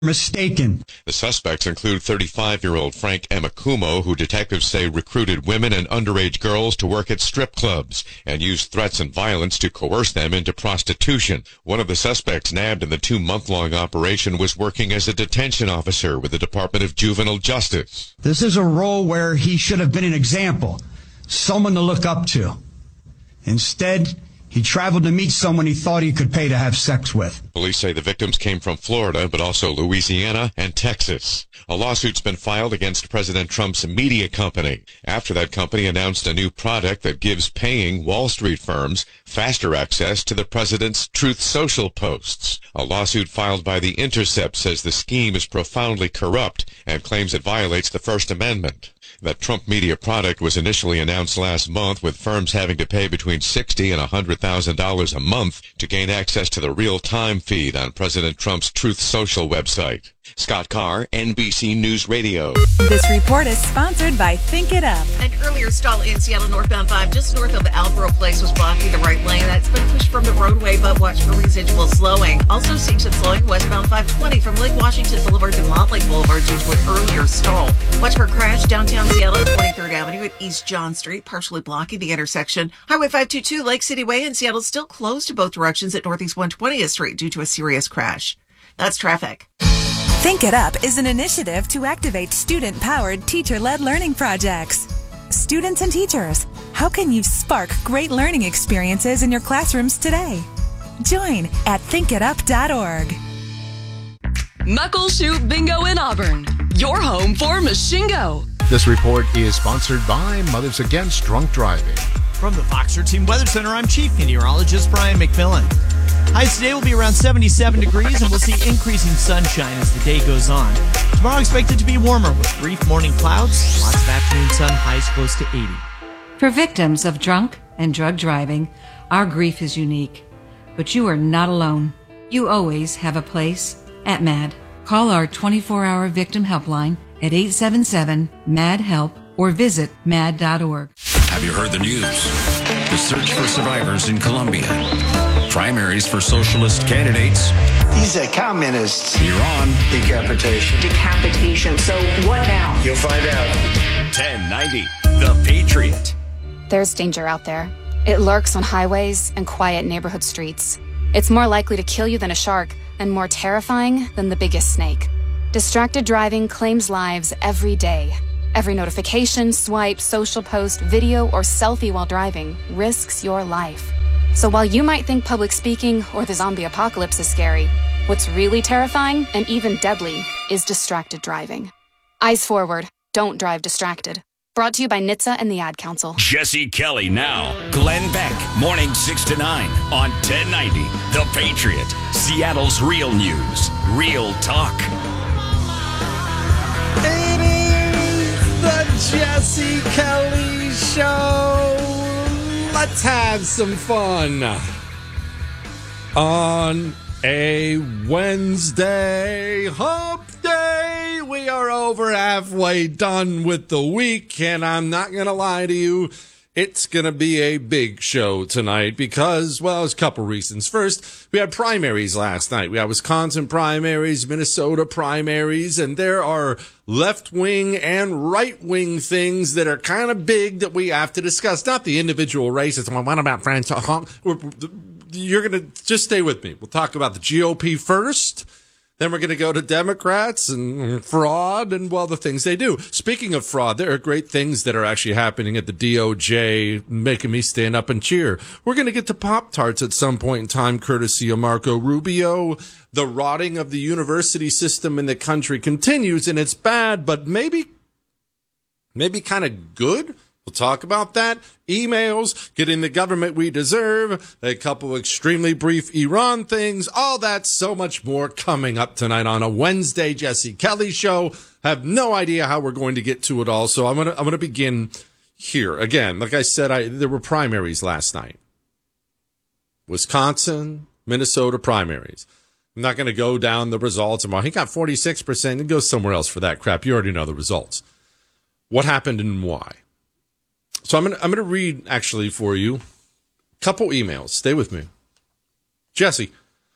mistaken. The suspects include 35-year-old Frank Emakumo, who detectives say recruited women and underage girls to work at strip clubs and used threats and violence to coerce them into prostitution. One of the suspects nabbed in the 2-month-long operation was working as a detention officer with the Department of Juvenile Justice. This is a role where he should have been an example, someone to look up to. Instead, he traveled to meet someone he thought he could pay to have sex with. Police say the victims came from Florida, but also Louisiana and Texas. A lawsuit's been filed against President Trump's media company after that company announced a new product that gives paying Wall Street firms faster access to the president's Truth Social posts. A lawsuit filed by The Intercept says the scheme is profoundly corrupt and claims it violates the First Amendment. That Trump media product was initially announced last month, with firms having to pay between $60,000 and $100,000 a month to gain access to the real-time feed on President Trump's Truth Social website. Scott Carr, NBC News Radio. This report is sponsored by Think It Up. An earlier stall in Seattle northbound 5 just north of Albro Place was blocking the right lane. That's been pushed from the roadway, but watch for residual slowing. Also seeing some slowing westbound 520 from Lake Washington Boulevard to Montlake Boulevard due to an earlier stall. Watch for a crash downtown Seattle at 23rd Avenue at East John Street, partially blocking the intersection. Highway 522 Lake City Way in Seattle still closed to both directions at Northeast 120th Street due to a serious crash. That's traffic. Think It Up is an initiative to activate student-powered, teacher-led learning projects. Students and teachers, how can you spark great learning experiences in your classrooms today? Join at thinkitup.org. Muckleshoot Bingo in Auburn, your home for Mashingo. This report is sponsored by Mothers Against Drunk Driving. From the Fox 13 Weather Center, I'm Chief Meteorologist Brian McMillan. Highs today will be around 77 degrees, and we'll see increasing sunshine as the day goes on. Tomorrow expected to be warmer with brief morning clouds, lots of afternoon sun, highs close to 80. For victims of drunk and drug driving, our grief is unique. But you are not alone. You always have a place at MAD. Call our 24-hour victim helpline at 877-MAD-HELP or visit mad.org. Have you heard the news? The search for survivors in Colombia. Primaries for socialist candidates. These are communists. Iran. Decapitation. So what now? You'll find out. 1090. The Patriot. There's danger out there. It lurks on highways and quiet neighborhood streets. It's more likely to kill you than a shark and more terrifying than the biggest snake. Distracted driving claims lives every day. Every notification, swipe, social post, video, or selfie while driving risks your life. So while you might think public speaking or the zombie apocalypse is scary, what's really terrifying and even deadly is distracted driving. Eyes forward. Don't drive distracted. Brought to you by NHTSA and the Ad Council. Jesse Kelly now. Glenn Beck, morning 6 to 9 on 1090. The Patriot. Seattle's real news. Real talk. It is the Jesse Kelly Show. Let's have some fun on a Wednesday hump day. We are over halfway done with the week, and I'm not going to lie to you. It's going to be a big show tonight because, well, there's a couple reasons. First, we had primaries last night. We had Wisconsin primaries, Minnesota primaries, and there are left-wing and right-wing things that are kind of big that we have to discuss. Not the individual races. Well, what about France? You're going to just stay with me. We'll talk about the GOP first. Then we're going to go to Democrats and fraud and, well, the things they do. Speaking of fraud, there are great things that are actually happening at the DOJ, making me stand up and cheer. We're going to get to Pop-Tarts at some point in time, courtesy of Marco Rubio. The rotting of the university system in the country continues, and it's bad, but maybe kind of good. We'll talk about that. Emails, getting the government we deserve, a couple extremely brief Iran things, all that, so much more coming up tonight on a Wednesday Jesse Kelly Show. I have no idea how we're going to get to it all, so I'm gonna begin here. Again, like I said, there were primaries last night. Wisconsin, Minnesota primaries. I'm not going to go down the results. He got 46%. And go somewhere else for that crap. You already know the results. What happened and why? So I'm gonna read actually for you a couple emails. Stay with me. Jesse,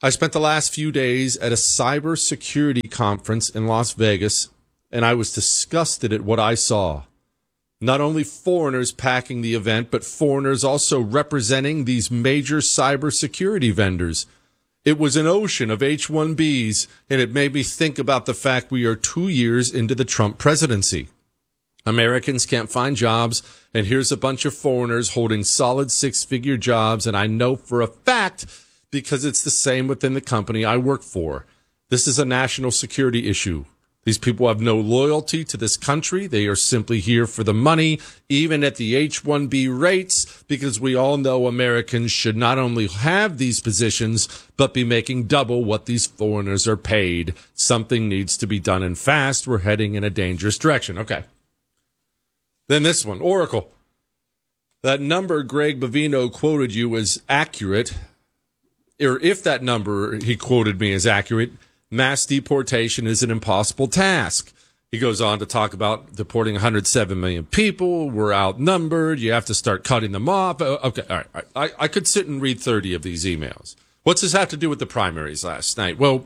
I spent the last few days at a cybersecurity conference in Las Vegas, and I was disgusted at what I saw. Not only foreigners packing the event, but foreigners also representing these major cybersecurity vendors. It was an ocean of H-1Bs, and it made me think about the fact we are 2 years into the Trump presidency. Americans can't find jobs, and here's a bunch of foreigners holding solid six-figure jobs, and I know for a fact, because it's the same within the company I work for. This is a national security issue. These people have no loyalty to this country. They are simply here for the money, even at the H-1B rates, because we all know Americans should not only have these positions, but be making double what these foreigners are paid. Something needs to be done and fast. We're heading in a dangerous direction. Okay. Then this one, Oracle. That number Greg Bovino quoted you as accurate, or if that number he quoted me as accurate, mass deportation is an impossible task. He goes on to talk about deporting 107 million people. We're outnumbered. You have to start cutting them off. Okay, all right. I could sit and read 30 of these emails. What's this have to do with the primaries last night? Well,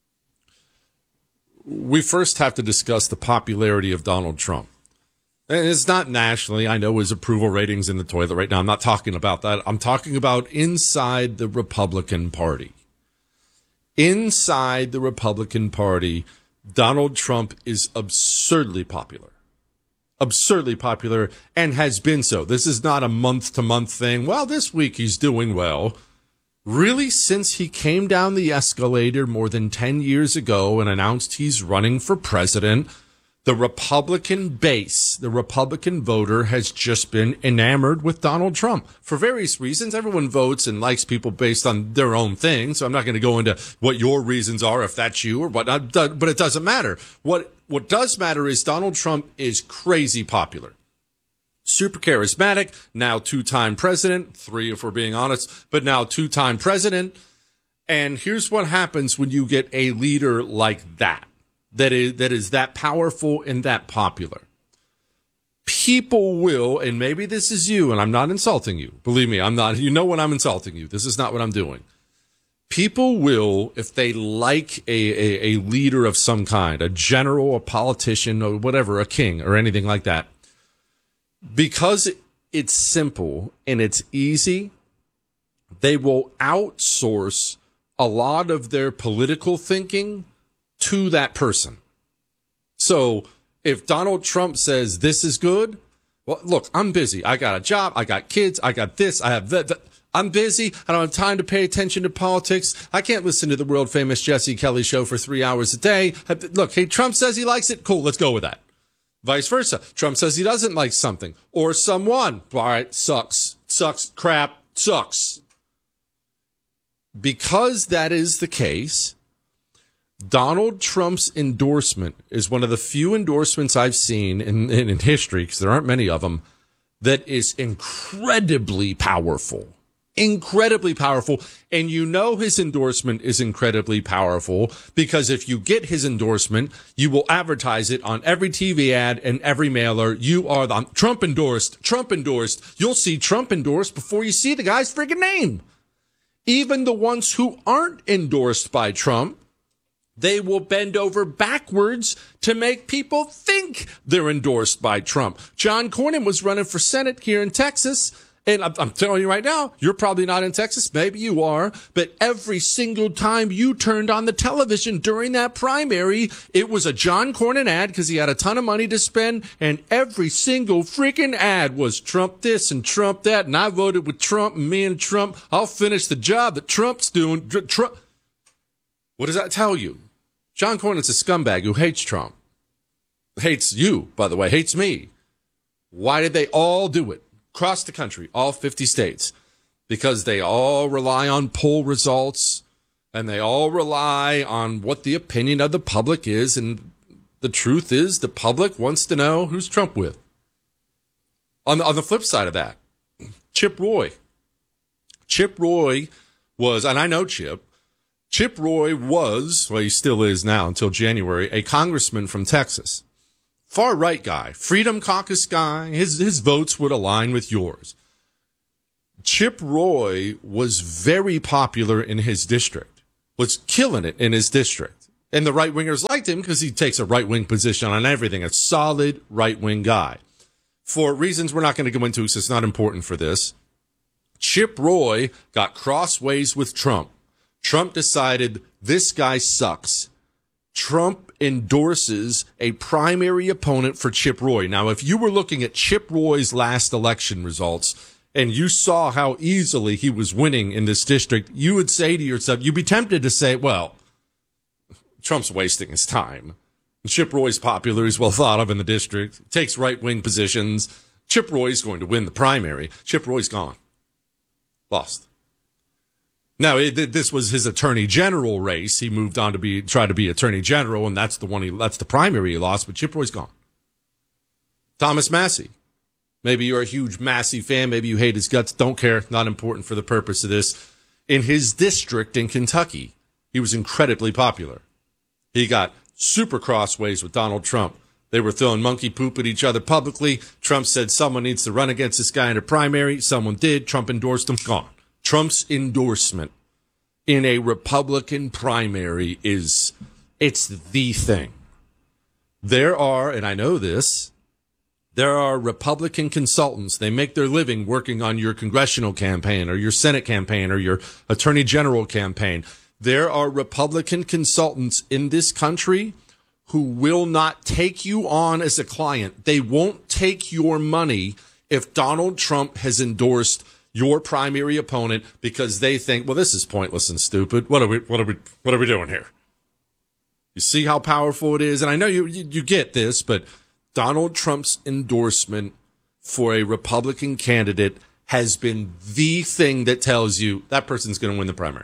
we first have to discuss the popularity of Donald Trump. And it's not nationally. I know his approval rating's in the toilet right now. I'm not talking about that. I'm talking about inside the Republican Party. Inside the Republican Party, Donald Trump is absurdly popular. Absurdly popular, and has been so. This is not a month-to-month thing. Well, this week he's doing well. Really, since he came down the escalator more than 10 years ago and announced he's running for president, the Republican base, the Republican voter, has just been enamored with Donald Trump for various reasons. Everyone votes and likes people based on their own thing, so I'm not going to go into what your reasons are, if that's you or whatnot, but it doesn't matter. What does matter is Donald Trump is crazy popular. Super charismatic, now two-time president, 3 if we're being honest, but now two-time president. And here's what happens when you get a leader like that. That is that powerful and that popular. People will, and maybe this is you, and I'm not insulting you. Believe me, I'm not. You know when I'm insulting you. This is not what I'm doing. People will, if they like a leader of some kind, a general, a politician, or whatever, a king, or anything like that, because it's simple and it's easy, they will outsource a lot of their political thinking to that person. So if Donald Trump says this is good, well, look, I'm busy. I got a job. I got kids. I got this. I have that. I'm busy. I don't have time to pay attention to politics. I can't listen to the world famous Jesse Kelly show for 3 hours a day. Look, hey, Trump says he likes it. Cool. Let's go with that. Vice versa. Trump says he doesn't like something or someone. All right. Sucks. Crap. Sucks. Because that is the case, Donald Trump's endorsement is one of the few endorsements I've seen in history, because there aren't many of them, that is incredibly powerful. Incredibly powerful. And you know his endorsement is incredibly powerful because if you get his endorsement, you will advertise it on every TV ad and every mailer. You are the Trump endorsed. You'll see Trump endorsed before you see the guy's freaking name. Even the ones who aren't endorsed by Trump, they will bend over backwards to make people think they're endorsed by Trump. John Cornyn was running for Senate here in Texas. And I'm telling you right now, you're probably not in Texas. Maybe you are. But every single time you turned on the television during that primary, it was a John Cornyn ad because he had a ton of money to spend. And every single freaking ad was Trump this and Trump that. And I voted with Trump and me and Trump. I'll finish the job that Trump's doing. Trump. What does that tell you? John Cornyn's a scumbag who hates Trump. Hates you, by the way, hates me. Why did they all do it? Across the country, all 50 states. Because they all rely on poll results, and they all rely on what the opinion of the public is, and the truth is the public wants to know who's Trump with. On the flip side of that, Chip Roy. Chip Roy was, and I know Chip Roy was, well, he still is now until January, a congressman from Texas. Far-right guy, Freedom Caucus guy. His votes would align with yours. Chip Roy was very popular in his district. was killing it in his district. And the right-wingers liked him because he takes a right-wing position on everything, a solid right-wing guy. For reasons we're not going to go into, so it's not important for this, Chip Roy got crossways with Trump. Trump decided this guy sucks. Trump endorses a primary opponent for Chip Roy. Now, if you were looking at Chip Roy's last election results and you saw how easily he was winning in this district, you would say to yourself, you'd be tempted to say, well, Trump's wasting his time. Chip Roy's popular. He's well thought of in the district. Takes right-wing positions. Chip Roy's going to win the primary. Chip Roy's gone. Lost. Now, this was his attorney general race. He moved on to try to be attorney general, and that's the primary he lost, but Chip Roy's gone. Thomas Massie. Maybe you're a huge Massie fan. Maybe you hate his guts. Don't care. Not important for the purpose of this. In his district in Kentucky, he was incredibly popular. He got super crossways with Donald Trump. They were throwing monkey poop at each other publicly. Trump said someone needs to run against this guy in a primary. Someone did. Trump endorsed him. Gone. Trump's endorsement in a Republican primary it's the thing. There are, and I know this, there are Republican consultants. They make their living working on your congressional campaign or your Senate campaign or your attorney general campaign. There are Republican consultants in this country who will not take you on as a client. They won't take your money if Donald Trump has endorsed your primary opponent because they think, well, this is pointless and stupid. What are we doing here? You see how powerful it is? And I know you get this, but Donald Trump's endorsement for a Republican candidate has been the thing that tells you that person's going to win the primary.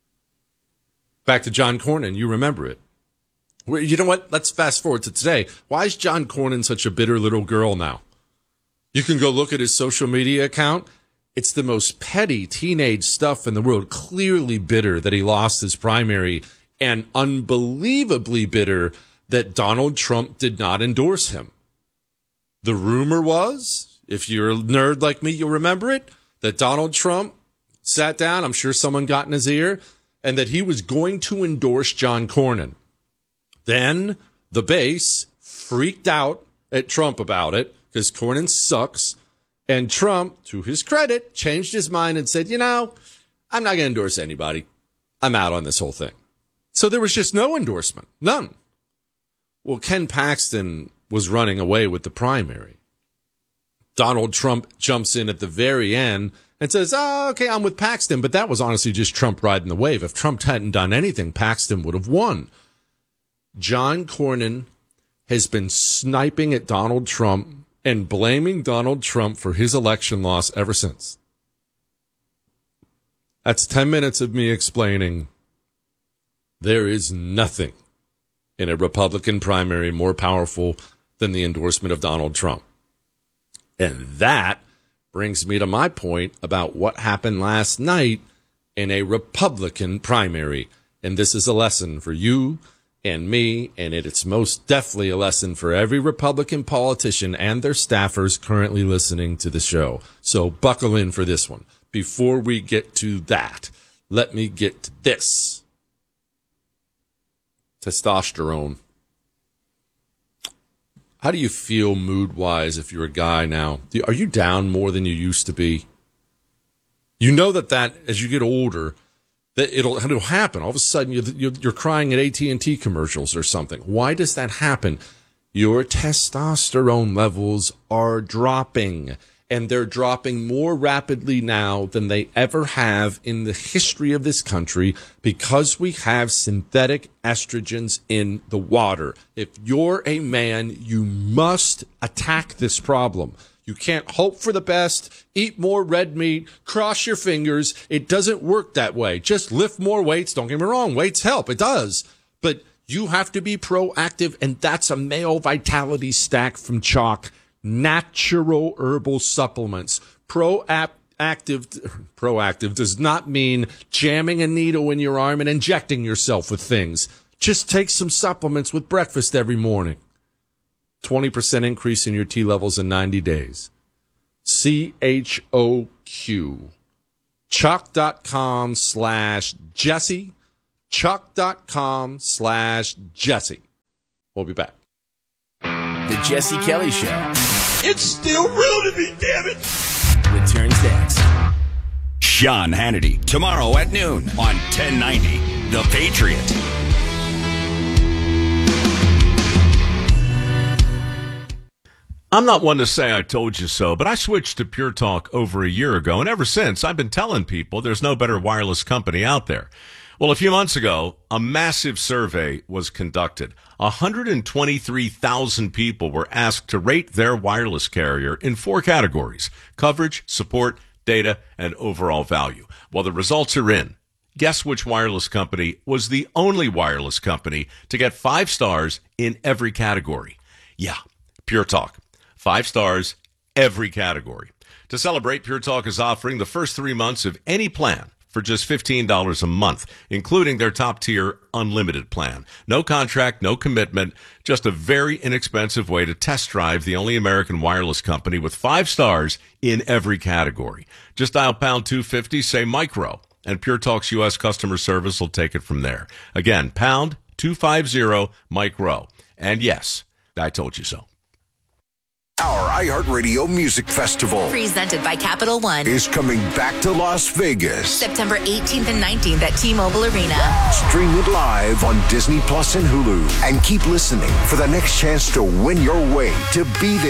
Back to John Cornyn, you remember it. You know what? Let's fast forward to today. Why is John Cornyn such a bitter little girl now? You can go look at his social media account. It's the most petty teenage stuff in the world. Clearly bitter that he lost his primary and unbelievably bitter that Donald Trump did not endorse him. The rumor was, if you're a nerd like me, you'll remember it, that Donald Trump sat down, I'm sure someone got in his ear, and that he was going to endorse John Cornyn. Then the base freaked out at Trump about it because Cornyn sucks. And Trump, to his credit, changed his mind and said, I'm not going to endorse anybody. I'm out on this whole thing. So there was just no endorsement. None. Well, Ken Paxton was running away with the primary. Donald Trump jumps in at the very end and says, oh, okay, I'm with Paxton. But that was honestly just Trump riding the wave. If Trump hadn't done anything, Paxton would have won. John Cornyn has been sniping at Donald Trump and blaming Donald Trump for his election loss ever since. That's 10 minutes of me explaining there is nothing in a Republican primary more powerful than the endorsement of Donald Trump. And that brings me to my point about what happened last night in a Republican primary. And this is a lesson for you and me, and it's most definitely a lesson for every Republican politician and their staffers currently listening to the show. So buckle in for this one. Before we get to that, let me get to this. Testosterone. How do you feel mood-wise if you're a guy now? Are you down more than you used to be? You know that as you get older, that it'll happen. All of a sudden, you're crying at AT&T commercials or something. Why does that happen? Your testosterone levels are dropping, and they're dropping more rapidly now than they ever have in the history of this country because we have synthetic estrogens in the water. If you're a man, you must attack this problem. You can't hope for the best, eat more red meat, cross your fingers. It doesn't work that way. Just lift more weights. Don't get me wrong. Weights help. It does. But you have to be proactive, and that's a male vitality stack from Chalk. Natural herbal supplements. Proactive does not mean jamming a needle in your arm and injecting yourself with things. Just take some supplements with breakfast every morning. 20% increase in your T levels in 90 days. CHOQ. Chalk.com/Jesse. chuck.com/Jesse. We'll be back. The Jesse Kelly Show It's still real to me, damn it! returns next. Sean Hannity, tomorrow at noon on 1090 The Patriot. I'm not one to say I told you so, but I switched to Pure Talk over a year ago, and ever since, I've been telling people there's no better wireless company out there. Well, a few months ago, a massive survey was conducted. 123,000 people were asked to rate their wireless carrier in 4 categories: coverage, support, data, and overall value. Well, the results are in. Guess which wireless company was the only wireless company to get 5 stars in every category? Yeah, Pure Talk. 5 stars, every category. To celebrate, Pure Talk is offering the first 3 months of any plan for just $15 a month, including their top-tier unlimited plan. No contract, no commitment, just a very inexpensive way to test drive the only American wireless company with 5 stars in every category. Just dial pound 250, say micro, and Pure Talk's U.S. customer service will take it from there. Again, pound 250 micro. And yes, I told you so. Our iHeartRadio Music Festival, presented by Capital One, is coming back to Las Vegas. September 18th and 19th at T-Mobile Arena. Stream it live on Disney Plus and Hulu. And keep listening for the next chance to win your way to be there.